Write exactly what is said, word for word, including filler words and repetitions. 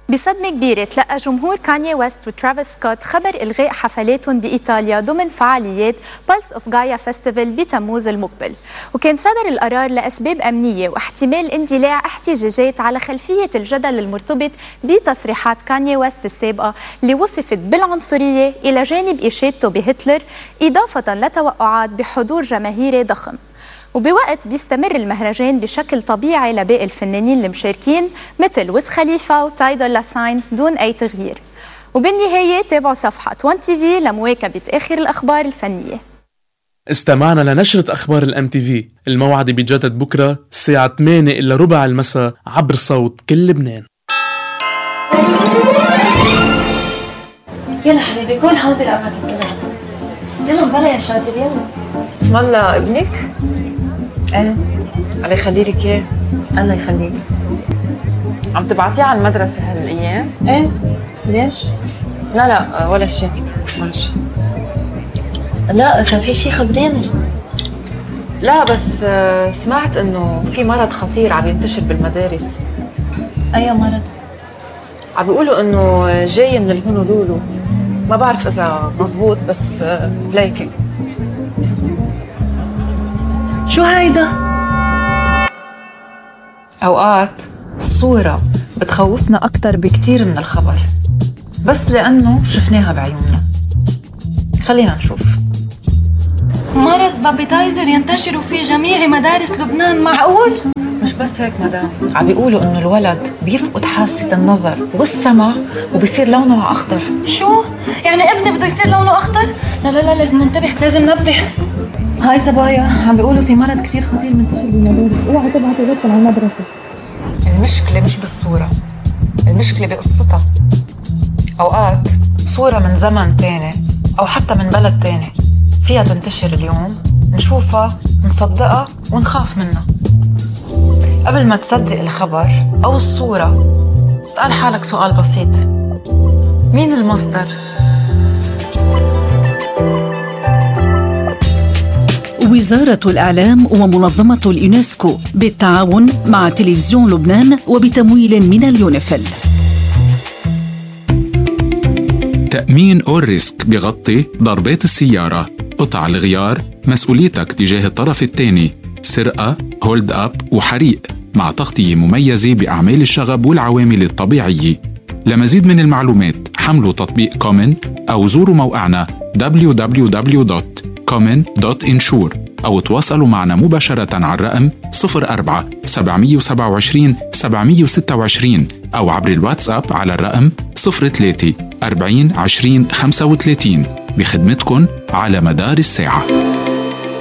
بصدمة كبيرة تلقى جمهور كانيي ويست وترافيس سكوت خبر إلغاء حفلاتهم بإيطاليا ضمن فعاليات Pulse of Gaia Festival بتموز المقبل، وكان صدر القرار لأسباب أمنية واحتمال اندلاع احتجاجات على خلفية الجدل المرتبط بتصريحات كانيي ويست السابقة اللي وصفت بالعنصرية إلى جانب إشادته بهتلر، إضافة لتوقعات بحضور جماهيري ضخم. وبوقت بيستمر المهرجان بشكل طبيعي لباقي الفنانين المشاركين مثل ويز خليفة وتاي دولا ساين دون أي تغيير. وبالنهاية تابعوا صفحة وان تي في لمواكبة آخر الأخبار الفنية. استمعنا لنشرة أخبار الام تي في، الموعد بيتجدد بكرة الساعة ثمانية إلا ربع المساء عبر صوت كل لبنان. يلا حبيبي كل حاضر أبعد الكلام. يلا بلا يا شاطر يلا. اسم الله ابنك؟ ايه الله يخلي لك اياه. الله يخليك. عم تبعتيه على المدرسة هالايام؟ ايه ليش؟ لا لا ولا شيء ولا شيء. لا اذا في شيء خبريني. لا بس سمعت انه في مرض خطير عم ينتشر بالمدارس. اي مرض؟ عم بيقولوا انه جاي من الهونولولو، ما بعرف اذا مزبوط بس ليكي. شو هيدا؟ اوقات الصورة بتخوفنا اكتر بكتير من الخبر، بس لانه شفناها بعيوننا. خلينا نشوف. مرض بابي تايزر ينتشر في جميع مدارس لبنان، معقول؟ مش بس هيك مدام، عم بيقولوا انه الولد بيفقد حاسة النظر والسمع وبصير لونه اخضر. شو؟ يعني ابني بده يصير لونه اخضر؟ لا لا لا لازم ننتبه، لازم ننبه. هاي صبايا عم بيقولوا في مرض كتير خطير منتشر بالمدارس، اوعى تبعتوا ولادكم على المدرسة. المشكلة مش بالصورة، المشكلة بقصتها. اوقات صورة من زمن تاني او حتى من بلد تاني فيها تنتشر اليوم، نشوفها نصدقها ونخاف منها. قبل ما تصدق الخبر أو الصورة اسأل حالك سؤال بسيط: مين المصدر؟ وزارة الإعلام ومنظمة اليونسكو بالتعاون مع تلفزيون لبنان وبتمويل من اليونيفيل. تأمين أول ريسك بيغطي ضربات السيارة، قطع الغيار، مسؤوليتك تجاه الطرف الثاني، سرقة، هولد أب وحريق، مع تغطية مميزة بأعمال الشغب والعوامل الطبيعية. لمزيد من المعلومات حملوا تطبيق كومن أو زوروا موقعنا دبليو دبليو دبليو دوت كومن دوت انشور أو تواصلوا معنا مباشرة على الرقم صفر أربعة سبعمية وسبعة وعشرين سبعمية وستة وعشرين أو عبر الواتساب على الرقم صفر ثلاثة أربعين عشرين خمسة وثلاثين. بخدمتكن على مدار الساعة.